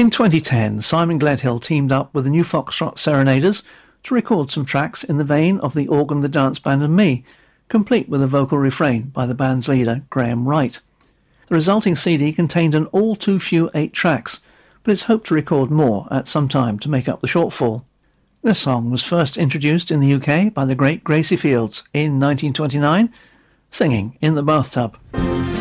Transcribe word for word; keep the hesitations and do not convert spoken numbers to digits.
In twenty ten, Simon Gledhill teamed up with the New Foxtrot Serenaders to record some tracks in the vein of the Organ, the Dance Band and Me, complete with a vocal refrain by the band's leader, Graham Wright. The resulting C D contained an all-too-few eight tracks, but it's hoped to record more at some time to make up the shortfall. This song was first introduced in the U K by the great Gracie Fields in nineteen twenty-nine, singing in the bathtub.